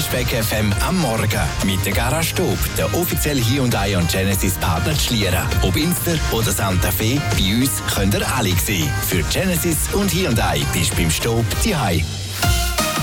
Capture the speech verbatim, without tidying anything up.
Speck F M am Morgen mit der Garage Stub, der offizielle Hyundai und Genesis Partner Schlieren. Ob Inster oder Santa Fe, bei uns könnt ihr alle sehen. Für Genesis und Hyundai bist du beim Stub die Hai.